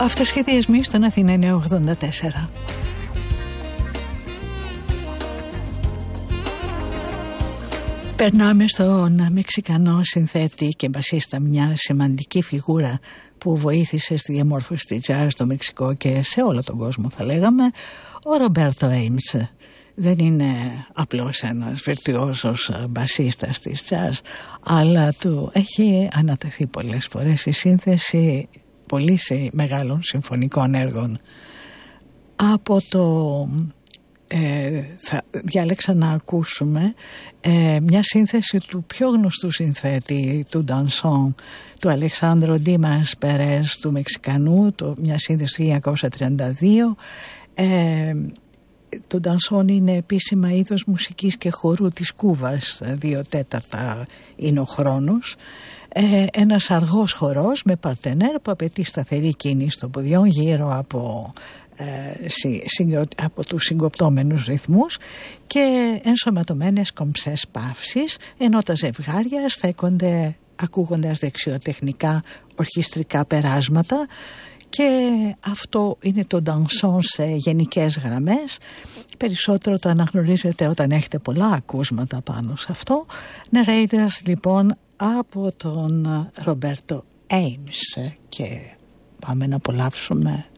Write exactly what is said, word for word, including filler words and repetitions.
Αυτοσχεδιασμοί στον Αθήνα είναι ογδόντα τέσσερα. Περνάμε στον Μεξικανό συνθέτη και μπασίστα, μια σημαντική φιγούρα που βοήθησε στη διαμόρφωση της jazz στο Μεξικό και σε όλο τον κόσμο, θα λέγαμε, ο Ρομπέρτο Έιμς. Δεν είναι απλώς ένας βιρτουόζος μπασίστας της jazz, αλλά του έχει ανατεθεί πολλές φορές η σύνθεση πολύ μεγάλων συμφωνικών έργων. Από το ε, θα διάλεξα να ακούσουμε ε, μια σύνθεση του πιο γνωστού συνθέτη του Ντανσόν, του Αλεξάνδρο Ντίμας Περές, του Μεξικανού, το, μια σύνθεση του χίλια εννιακόσια τριάντα δύο. ε, Το Ντανσόν είναι επίσημα είδος μουσικής και χορού της Κούβας, δύο τέταρτα είναι ο χρόνος. Ε, ένας αργός χορός με παρτενέρ που απαιτεί σταθερή κίνηση των ποδιών γύρω από, ε, συ, συγκρο, από τους συγκοπτόμενους ρυθμούς και ενσωματωμένες κομψές παύσεις, ενώ τα ζευγάρια στέκονται ακούγοντας δεξιοτεχνικά ορχιστρικά περάσματα. Και αυτό είναι το ντανσόν σε γενικές γραμμές. Περισσότερο το αναγνωρίζετε όταν έχετε πολλά ακούσματα πάνω σε αυτό. Narrators λοιπόν από τον Ρομπέρτο Έιμς, και πάμε να απολαύσουμε